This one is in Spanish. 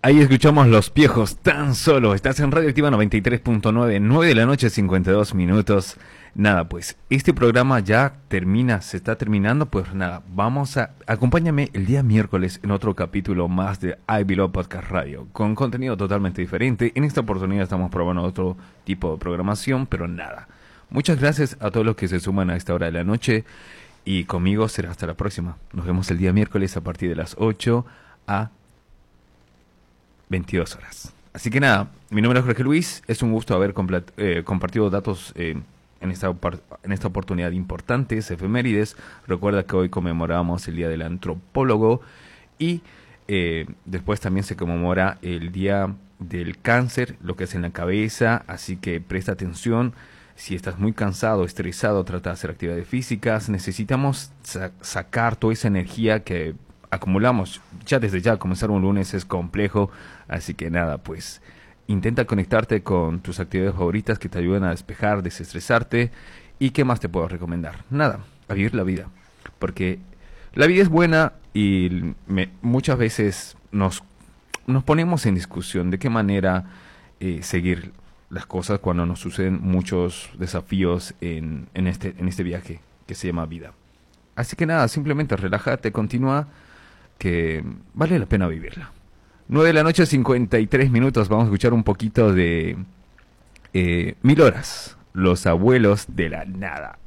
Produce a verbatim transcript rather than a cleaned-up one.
Ahí escuchamos Los Piojos tan solo. Estás en Radioactiva noventa y tres punto nueve, nueve de la noche, cincuenta y dos minutos. Nada, pues este programa ya termina, se está terminando. Pues nada, vamos a... Acompáñame el día miércoles en otro capítulo más de I Below Podcast Radio, con contenido totalmente diferente. En esta oportunidad estamos probando otro tipo de programación, pero nada. Muchas gracias a todos los que se suman a esta hora de la noche. Y conmigo será hasta la próxima. Nos vemos el día miércoles a partir de las ocho a veintidós horas. Así que nada, mi nombre es Jorge Luis. Es un gusto haber eh, compartido datos eh, en, esta en esta oportunidad importantes, efemérides. Recuerda que hoy conmemoramos el Día del Antropólogo y eh, después también se conmemora el Día del Cáncer, lo que es en la cabeza. Así que presta atención. Si estás muy cansado, estresado, trata de hacer actividades físicas. Necesitamos sa- sacar toda esa energía que acumulamos. Ya desde ya, comenzar un lunes es complejo. Así que nada, pues intenta conectarte con tus actividades favoritas que te ayuden a despejar, desestresarte. ¿Y qué más te puedo recomendar? Nada, a vivir la vida. Porque la vida es buena y me, muchas veces nos, nos ponemos en discusión de qué manera eh, seguir las cosas cuando nos suceden muchos desafíos en, en, este, en este viaje que se llama vida. Así que nada, simplemente relájate, continúa, que vale la pena vivirla. nueve de la noche, cincuenta y tres minutos. Vamos a escuchar un poquito de eh, Mil Horas, los abuelos de la nada.